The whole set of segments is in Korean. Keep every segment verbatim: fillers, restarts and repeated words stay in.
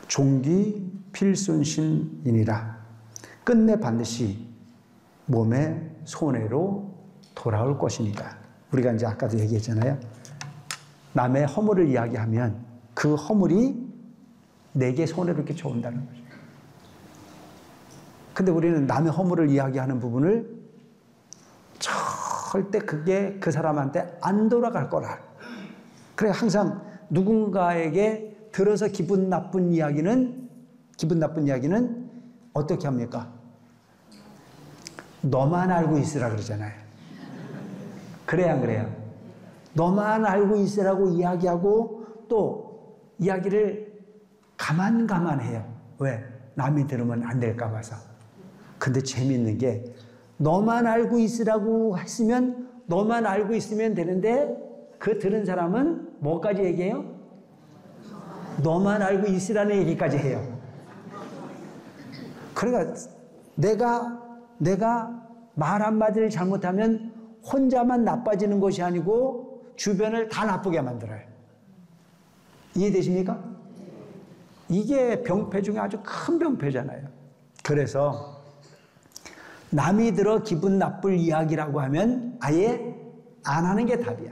종기 필순신이니라. 끝내 반드시 몸의 손해로 돌아올 것이니라. 우리가 이제 아까도 얘기했잖아요. 남의 허물을 이야기하면 그 허물이 내게 손해로 이렇게 좋은다는 거죠. 근데 우리는 남의 허물을 이야기하는 부분을 절대 그게 그 사람한테 안 돌아갈 거라. 그래 항상 누군가에게 들어서 기분 나쁜 이야기는 기분 나쁜 이야기는 어떻게 합니까? 너만 알고 있으라 그러잖아요. 그래야 안 그래요? 너만 알고 있으라고 이야기하고 또 이야기를 가만가만해요. 왜? 남이 들으면 안 될까 봐서. 근데 재밌는 게 너만 알고 있으라고 했으면 너만 알고 있으면 되는데 그 들은 사람은 뭐까지 얘기해요? 너만 알고 있으라는 얘기까지 해요. 그러니까 내가 내가 말 한마디를 잘못하면 혼자만 나빠지는 것이 아니고 주변을 다 나쁘게 만들어요. 이해되십니까? 이게 병폐 중에 아주 큰 병폐잖아요. 그래서 남이 들어 기분 나쁠 이야기라고 하면 아예 안 하는 게 답이야.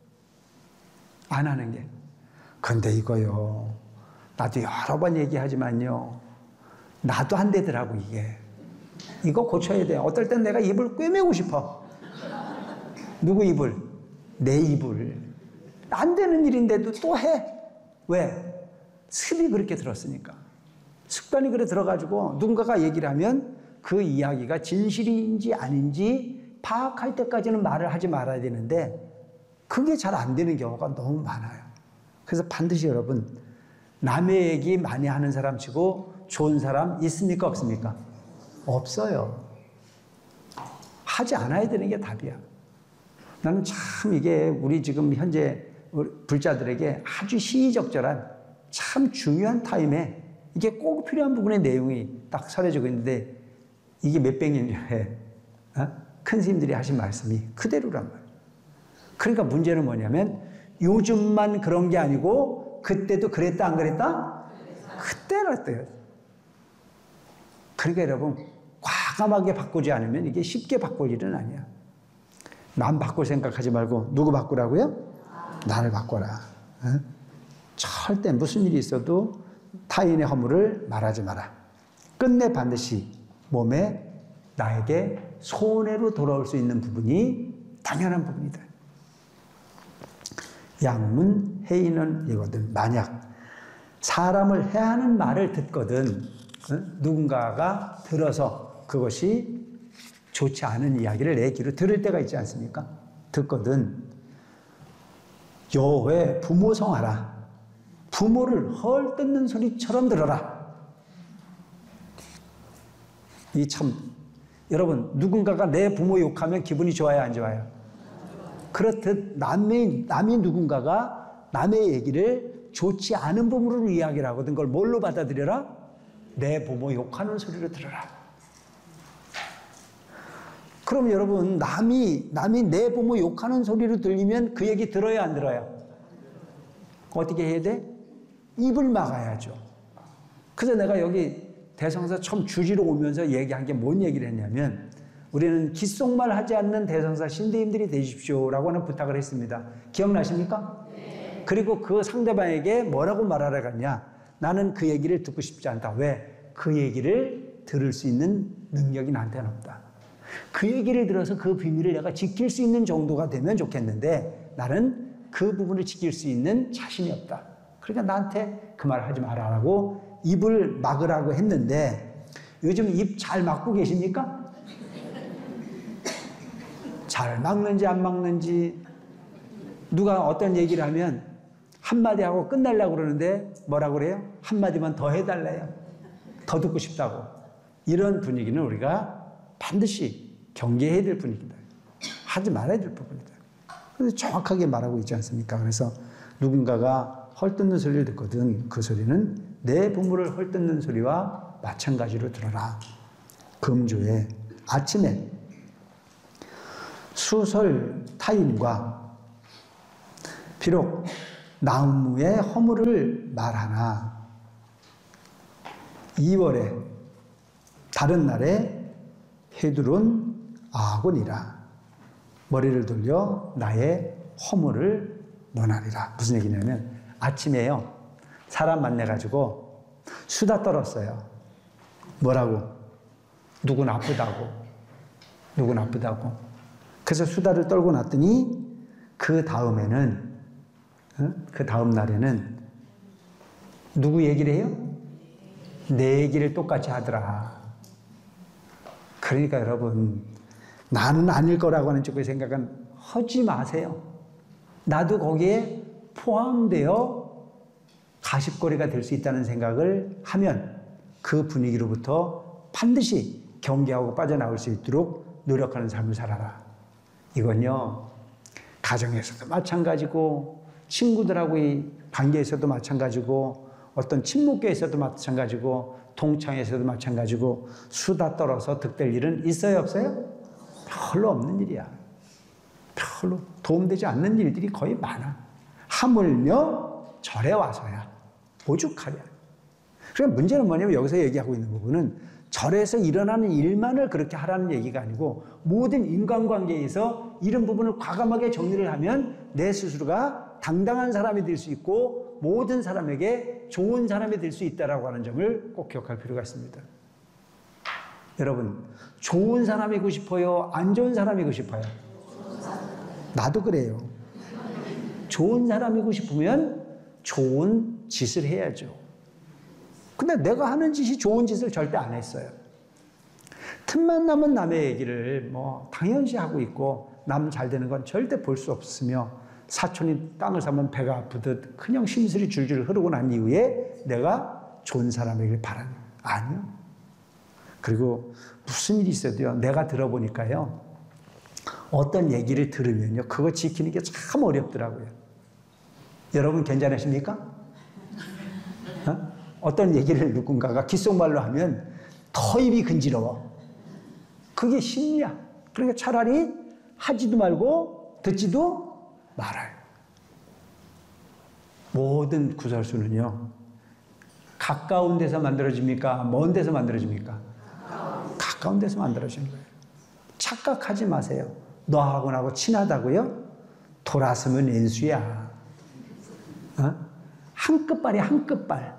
안 하는 게. 근데 이거요. 나도 여러 번 얘기하지만요. 나도 안 되더라고 이게. 이거 고쳐야 돼. 어떨 땐 내가 입을 꿰매고 싶어. 누구 입을? 내 입을. 안 되는 일인데도 또 해. 왜? 습이 그렇게 들었으니까. 습관이 그래 들어가지고 누군가가 얘기를 하면 그 이야기가 진실인지 아닌지 파악할 때까지는 말을 하지 말아야 되는데 그게 잘 안 되는 경우가 너무 많아요. 그래서 반드시 여러분 남의 얘기 많이 하는 사람 치고 좋은 사람 있습니까? 없습니까? 없어요. 하지 않아야 되는 게 답이야. 나는 참 이게 우리 지금 현재 불자들에게 아주 시의적절한 참 중요한 타임에 이게 꼭 필요한 부분의 내용이 딱 서려지고 있는데 이게 몇백 년 전에 어? 큰 스님들이 하신 말씀이 그대로란 말이에요. 그러니까 문제는 뭐냐면 요즘만 그런 게 아니고 그때도 그랬다 안 그랬다? 그때랬대요. 그러니까 여러분 과감하게 바꾸지 않으면 이게 쉽게 바꿀 일은 아니야. 남 바꿀 생각하지 말고 누구 바꾸라고요? 나를 바꿔라. 어? 절대 무슨 일이 있어도 타인의 허물을 말하지 마라. 끝내 반드시 몸에 나에게 손해로 돌아올 수 있는 부분이 당연한 부분이다. 양문 해이는 이거든. 만약 사람을 해하는 말을 듣거든 어? 누군가가 들어서 그것이 좋지 않은 이야기를 내 귀로 들을 때가 있지 않습니까? 듣거든 여호와의 부모 성하라. 부모를 헐 뜯는 소리처럼 들어라. 이 참 여러분 누군가가 내 부모 욕하면 기분이 좋아요 안 좋아요? 그렇듯 남의, 남이 누군가가 남의 얘기를 좋지 않은 부모로 이야기를 하거든. 그걸 뭘로 받아들여라? 내 부모 욕하는 소리로 들어라. 그럼 여러분 남이 남이 내 부모 욕하는 소리로 들리면 그 얘기 들어야 안 들어요? 어떻게 해야 돼? 입을 막아야죠. 그래서 내가 여기 대성사 처음 주지로 오면서 얘기한 게 뭔 얘기를 했냐면 우리는 귓속말 하지 않는 대성사 신대임들이 되십시오라고 하는 부탁을 했습니다. 기억나십니까? 네. 그리고 그 상대방에게 뭐라고 말하라 갔냐? 나는 그 얘기를 듣고 싶지 않다. 왜? 그 얘기를 들을 수 있는 능력이 나한테는 없다. 그 얘기를 들어서 그 비밀을 내가 지킬 수 있는 정도가 되면 좋겠는데 나는 그 부분을 지킬 수 있는 자신이 없다. 그러니까 나한테 그 말을 하지 말아라고 입을 막으라고 했는데 요즘 입 잘 막고 계십니까? 잘 막는지 안 막는지 누가 어떤 얘기를 하면 한마디 하고 끝내려고 그러는데 뭐라고 그래요? 한마디만 더 해달래요. 더 듣고 싶다고. 이런 분위기는 우리가 반드시 경계해야 될 분위기다. 하지 말아야 될 부분이다. 그래서 정확하게 말하고 있지 않습니까? 그래서 누군가가 헐뜯는 소리를 듣거든 그 소리는 내 부모를 헐뜯는 소리와 마찬가지로 들어라. 금조에 아침에 수설 타인과 비록 나무의 허물을 말하나 이월에 다른 날에 헤드론 아하고니라. 머리를 돌려 나의 허물을 논하리라. 무슨 얘기냐면 아침에요. 사람 만나가지고 수다 떨었어요. 뭐라고? 누군 아프다고. 누군 아프다고. 그래서 수다를 떨고 났더니 그 다음에는 그 다음 날에는 누구 얘기를 해요? 내 얘기를 똑같이 하더라. 그러니까 여러분, 나는 아닐 거라고 하는 쪽의 생각은 하지 마세요. 나도 거기에 포함되어 가십거리가 될 수 있다는 생각을 하면 그 분위기로부터 반드시 경계하고 빠져나올 수 있도록 노력하는 삶을 살아라. 이건요, 가정에서도 마찬가지고 친구들하고의 관계에서도 마찬가지고 어떤 친목계에서도 마찬가지고 동창에서도 마찬가지고 수다 떨어서 득될 일은 있어요, 없어요? 별로 없는 일이야. 별로 도움되지 않는 일들이 거의 많아. 하물며 절에 와서야 오죽하랴. 그러니까 문제는 뭐냐면 여기서 얘기하고 있는 부분은 절에서 일어나는 일만을 그렇게 하라는 얘기가 아니고 모든 인간관계에서 이런 부분을 과감하게 정리를 하면 내 스스로가 당당한 사람이 될 수 있고 모든 사람에게 좋은 사람이 될 수 있다라고 하는 점을 꼭 기억할 필요가 있습니다. 여러분, 좋은 사람이고 싶어요? 안 좋은 사람이고 싶어요? 나도 그래요. 좋은 사람이고 싶으면 좋은 짓을 해야죠. 근데 내가 하는 짓이 좋은 짓을 절대 안 했어요. 틈만 나면 남의 얘기를 뭐 당연시 하고 있고 남 잘 되는 건 절대 볼 수 없으며 사촌이 땅을 사면 배가 아프듯 그냥 심술이 줄줄 흐르고 난 이후에 내가 좋은 사람이길 바라는 아니요. 그리고 무슨 일이 있어도요, 내가 들어보니까요, 어떤 얘기를 들으면요, 그거 지키는 게 참 어렵더라고요. 여러분 괜찮으십니까? 어? 어떤 얘기를 누군가가 귓속말로 하면 더 입이 근지러워. 그게 심리야. 그러니까 차라리 하지도 말고 듣지도 말아요. 모든 구설수는요, 가까운 데서 만들어집니까? 먼 데서 만들어집니까? 가까운 데서 만들어지는 거예요. 착각하지 마세요. 너하고 나하고 친하다고요? 돌아서면 인수야. 어? 한 끝발이야, 한 끝발.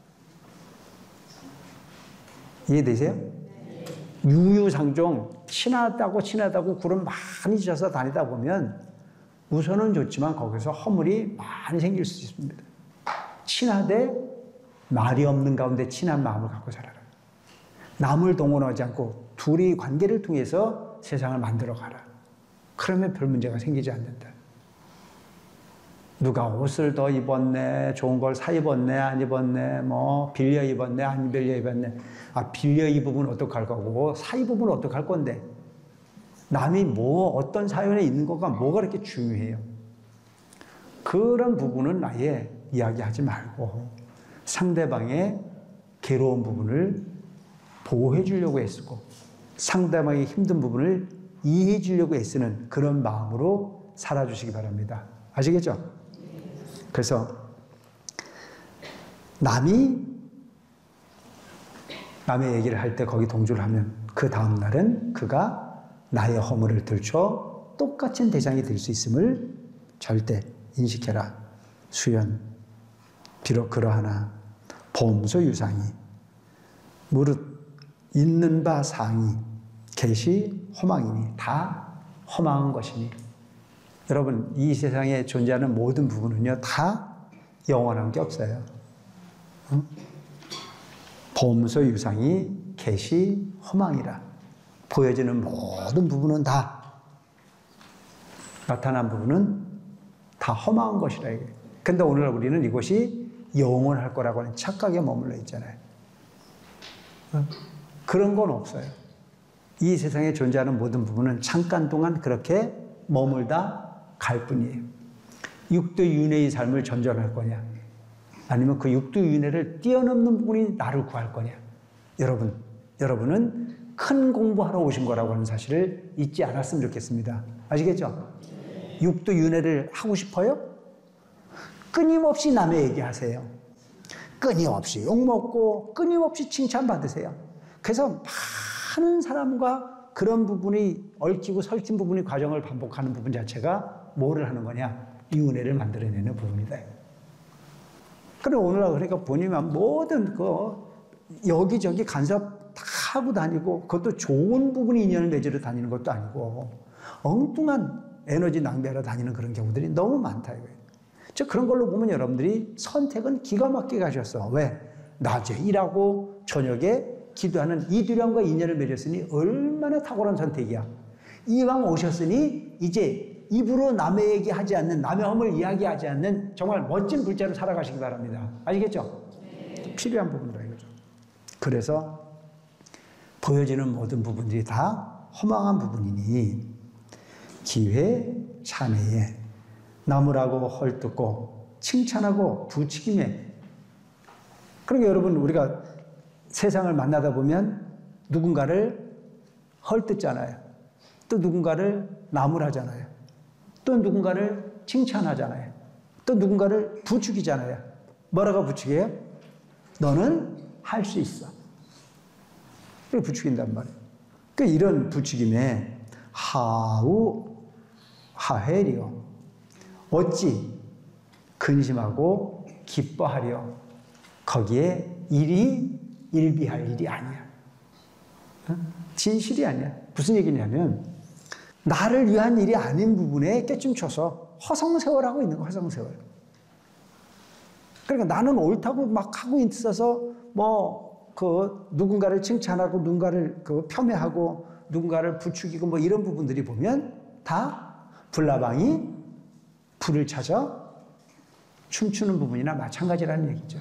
이해되세요? 유유상종, 친하다고 친하다고 구름 많이 져서 다니다 보면 우선은 좋지만 거기서 허물이 많이 생길 수 있습니다. 친하되 말이 없는 가운데 친한 마음을 갖고 살아라. 남을 동원하지 않고 둘이 관계를 통해서 세상을 만들어 가라. 그러면 별 문제가 생기지 않는다. 누가 옷을 더 입었네, 좋은 걸 사 입었네, 안 입었네, 뭐 빌려 입었네, 안 빌려 입었네. 아, 빌려 입으면 어떡할 거고 사 입으면 어떡할 건데. 남이 뭐 어떤 사연에 있는 거가 뭐가 그렇게 중요해요. 그런 부분은 아예 이야기하지 말고 상대방의 괴로운 부분을 보호해 주려고 애쓰고 상대방의 힘든 부분을 이해해 주려고 애쓰는 그런 마음으로 살아주시기 바랍니다. 아시겠죠? 그래서 남이 남의 얘기를 할 때 거기 동조를 하면 그 다음 날은 그가 나의 허물을 들춰 똑같은 대상이 될 수 있음을 절대 인식해라. 수연, 비록 그러하나 보험소 유상이 무릇 있는 바 상이 개시 허망이니 다 허망한 것이니. 여러분, 이 세상에 존재하는 모든 부분은요, 다 영원한 게 없어요. 응? 보험소 유상이 개시 허망이라. 보여지는 모든 부분은 다, 나타난 부분은 다 허망한 것이라. 근데 오늘 우리는 이것이 영원할 거라고 하는 착각에 머물러 있잖아요. 응? 그런 건 없어요. 이 세상에 존재하는 모든 부분은 잠깐 동안 그렇게 머물다 갈 뿐이에요. 육도윤회의 삶을 전전할 거냐, 아니면 그 육도윤회를 뛰어넘는 부분이 나를 구할 거냐. 여러분, 여러분은 큰 공부하러 오신 거라고 하는 사실을 잊지 않았으면 좋겠습니다. 아시겠죠? 육도윤회를 하고 싶어요? 끊임없이 남의 얘기하세요. 끊임없이 욕먹고 끊임없이 칭찬받으세요. 그래서 많은 사람과 그런 부분이 얽히고 설킨 부분이 과정을 반복하는 부분 자체가 뭐를 하는 거냐? 이 은혜를 만들어내는 부분이다. 그래 오늘날 그러니까 보니면 모든 그 여기저기 간섭 다 하고 다니고 그것도 좋은 부분이 인연을 맺으러 다니는 것도 아니고 엉뚱한 에너지 낭비하러 다니는 그런 경우들이 너무 많다 이거예요. 저 그런 걸로 보면 여러분들이 선택은 기가 막히게 하셨어. 왜? 낮에 일하고 저녁에 기도하는 이 두량과 인연을 맺었으니 얼마나 탁월한 선택이야. 이왕 오셨으니 이제 입으로 남의 얘기하지 않는, 남의 허물 이야기하지 않는 정말 멋진 불자로 살아가시기 바랍니다. 아시겠죠? 네. 필요한 부분이라 이거죠. 그래서 보여지는 모든 부분들이 다 허망한 부분이니 기회 찬회에 나무라고 헐뜯고 칭찬하고 부추김에. 그러니까 여러분 우리가 세상을 만나다 보면 누군가를 헐뜯잖아요. 또 누군가를 나무라잖아요. 또 누군가를 칭찬하잖아요. 또 누군가를 부추기잖아요. 뭐라고 부추겨요? 너는 할 수 있어. 이렇게 부추긴단 말이에요. 그러니까 이런 부추김에 하우 하회리요. 어찌 근심하고 기뻐하려. 거기에 일이 일비할 일이 아니야. 진실이 아니야. 무슨 얘기냐면 나를 위한 일이 아닌 부분에 깨춤춰서 허송세월하고 있는 거. 허송세월. 그러니까 나는 옳다고 막 하고 있어서 뭐 그 누군가를 칭찬하고 누군가를 그 폄훼하고 누군가를 부추기고 뭐 이런 부분들이 보면 다 불나방이 불을 찾아 춤추는 부분이나 마찬가지라는 얘기죠.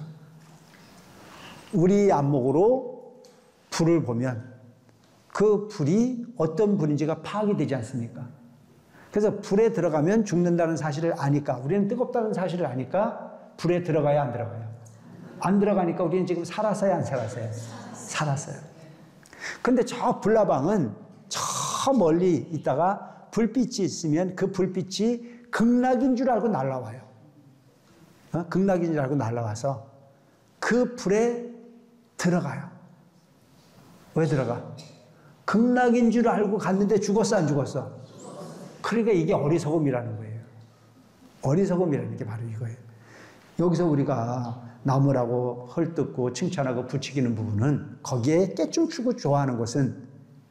우리 안목으로 불을 보면 그 불이 어떤 불인지가 파악이 되지 않습니까? 그래서 불에 들어가면 죽는다는 사실을 아니까, 우리는 뜨겁다는 사실을 아니까 불에 들어가야 안 들어가요? 안 들어가니까 우리는 지금 살았어요, 안 살았어요? 살았어요. 근데 저 불나방은 저 멀리 있다가 불빛이 있으면 그 불빛이 극락인 줄 알고 날아와요. 어? 극락인 줄 알고 날아와서 그 불에 들어가요. 왜 들어가? 극락인 줄 알고 갔는데 죽었어, 안 죽었어? 그러니까 이게 어리석음이라는 거예요. 어리석음이라는 게 바로 이거예요. 여기서 우리가 나무라고 헐뜯고 칭찬하고 부추기는 부분은 거기에 깨춤추고 좋아하는 것은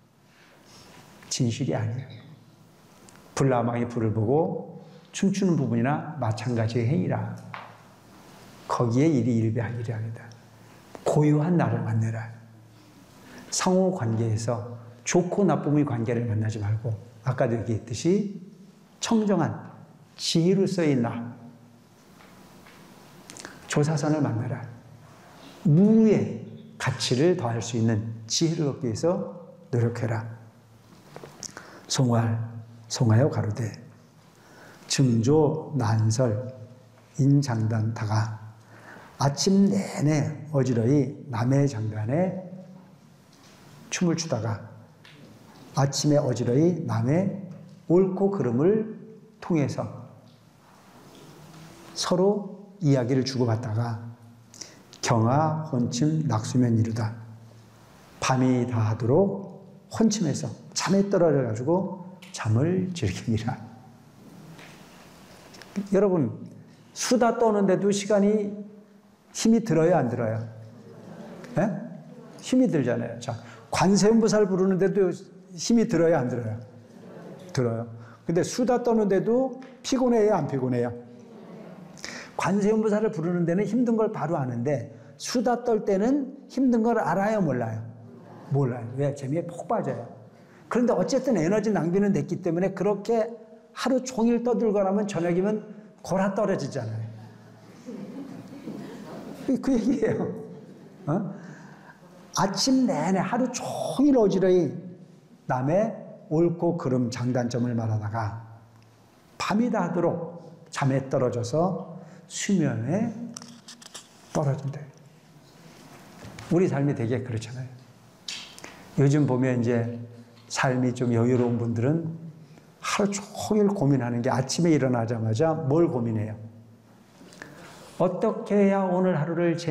진실이 아니에요. 불나방이 불을 보고 춤추는 부분이나 마찬가지의 행위라. 거기에 일이 일비할 일이 아니다. 고유한 나를 만나라. 상호 관계에서 좋고 나쁨의 관계를 만나지 말고 아까도 얘기했듯이 청정한 지혜로서의 나, 조사선을 만나라. 무의 가치를 더할 수 있는 지혜를 얻기 위해서 노력해라. 송활, 송하여 가로되 증조 난설 인장단 다가 아침 내내 어지러이 남의 장단에 춤을 추다가 아침에 어지러이 남의 옳고 그름을 통해서 서로 이야기를 주고받다가 경하 혼침 낙수면 이루다. 밤이 다하도록 혼침해서 잠에 떨어져가지고 잠을 즐깁니다. 여러분 수다 떠는데도 시간이 힘이 들어요, 안 들어요? 네? 힘이 들잖아요. 자, 관세음보살 부르는데도 힘이 들어요, 안 들어요? 들어요. 근데 수다 떠는데도 피곤해요, 안 피곤해요? 관세음보살을 부르는 데는 힘든 걸 바로 아는데 수다 떨 때는 힘든 걸 알아요, 몰라요? 몰라요. 왜? 재미에 푹 빠져요. 그런데 어쨌든 에너지 낭비는 됐기 때문에 그렇게 하루 종일 떠들고 나면 저녁이면 골아 떨어지잖아요. 그 얘기예요. 어? 아침 내내 하루 종일 어지러이 남의 옳고 그름 장단점을 말하다가 밤이 다하도록 잠에 떨어져서 수면에 떨어진다. 우리 삶이 되게 그렇잖아요. 요즘 보면 이제 삶이 좀 여유로운 분들은 하루 종일 고민하는 게 아침에 일어나자마자 뭘 고민해요? 어떻게 해야 오늘 하루를